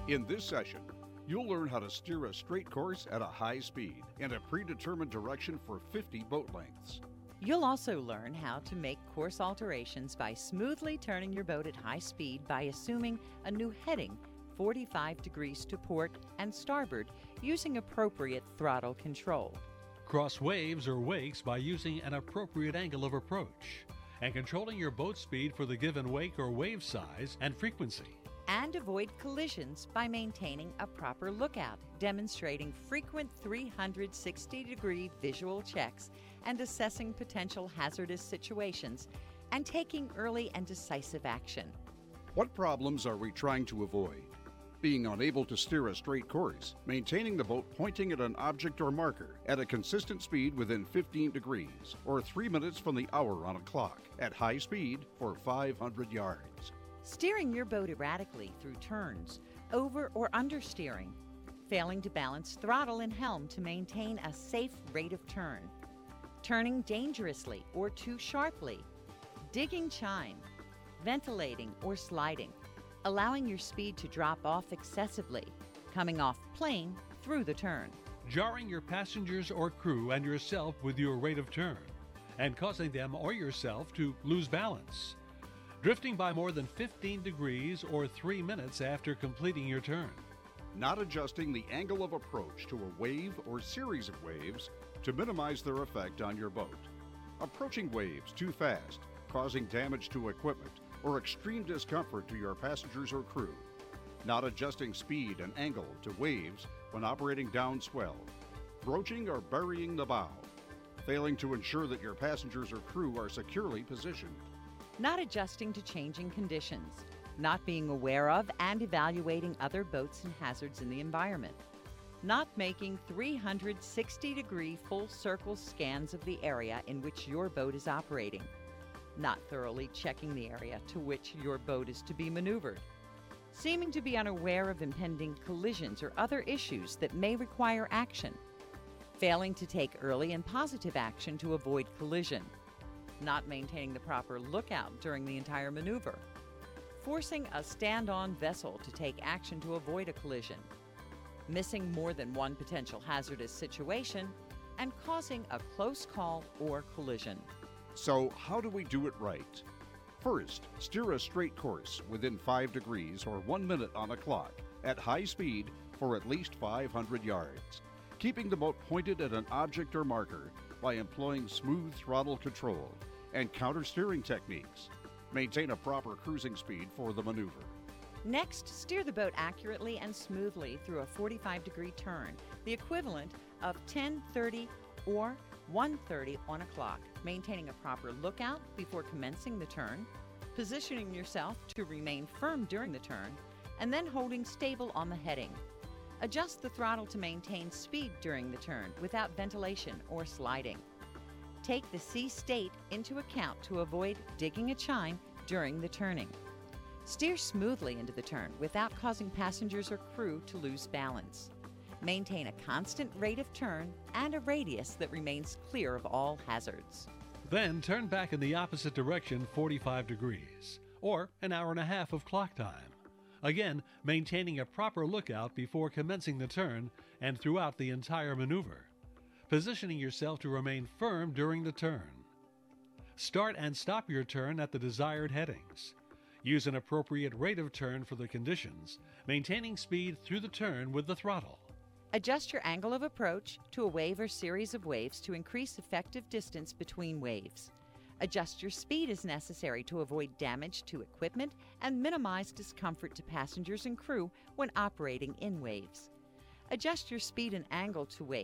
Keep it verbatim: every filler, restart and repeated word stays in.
In this session, you'll learn how to steer a straight course at a high speed in a predetermined direction for fifty boat lengths. You'll also learn how to make course alterations by smoothly turning your boat at high speed by assuming a new heading forty-five degrees to port and starboard using appropriate throttle control. Cross waves or wakes by using an appropriate angle of approach and controlling your boat speed for the given wake or wave size and frequency. And avoid collisions by maintaining a proper lookout, demonstrating frequent three hundred sixty degree visual checks and assessing potential hazardous situations, and taking early and decisive action. What problems are we trying to avoid? Being unable to steer a straight course, maintaining the boat pointing at an object or marker at a consistent speed within fifteen degrees, or three minutes from the hour on a clock at high speed for five hundred yards. Steering your boat erratically through turns, over or understeering, failing to balance throttle and helm to maintain a safe rate of turn, turning dangerously or too sharply, digging chine, ventilating or sliding, allowing your speed to drop off excessively, coming off plane through the turn, Jarring your passengers or crew and yourself with your rate of turn and causing them or yourself to lose balance, drifting by more than fifteen degrees or three minutes after completing your turn. Not adjusting the angle of approach to a wave or series of waves to minimize their effect on your boat. Approaching waves too fast, causing damage to equipment or extreme discomfort to your passengers or crew. Not adjusting speed and angle to waves when operating downswell. Broaching or burying the bow. Failing to ensure that your passengers or crew are securely positioned. not adjusting to changing conditions, not being aware of and evaluating other boats and hazards in the environment, not making three hundred sixty degree full circle scans of the area in which your boat is operating, not thoroughly checking the area to which your boat is to be maneuvered, seeming to be unaware of impending collisions or other issues that may require action, failing to take early and positive action to avoid collision, not maintaining the proper lookout during the entire maneuver, forcing a stand-on vessel to take action to avoid a collision, missing more than one potential hazardous situation, and causing a close call or collision. So how do we do it right? First, steer a straight course within five degrees or one minute on a clock at high speed for at least five hundred yards, keeping the boat pointed at an object or marker by employing smooth throttle control and counter-steering techniques. Maintain a proper cruising speed for the maneuver. Next, steer the boat accurately and smoothly through a forty-five degree turn, the equivalent of ten thirty or one thirty on a clock, maintaining a proper lookout before commencing the turn, positioning yourself to remain firm during the turn, and then holding stable on the heading. Adjust the throttle to maintain speed during the turn without ventilation or sliding. Take the sea state into account to avoid digging a chine during the turning. Steer smoothly into the turn without causing passengers or crew to lose balance. Maintain a constant rate of turn and a radius that remains clear of all hazards. Then turn back in the opposite direction forty-five degrees, or an hour and a half of clock time. Again, maintaining a proper lookout before commencing the turn and throughout the entire maneuver. Positioning yourself to remain firm during the turn. Start and stop your turn at the desired headings. Use an appropriate rate of turn for the conditions, maintaining speed through the turn with the throttle. Adjust your angle of approach to a wave or series of waves to increase effective distance between waves. Adjust your speed as necessary to avoid damage to equipment and minimize discomfort to passengers and crew when operating in waves. Adjust your speed and angle to wake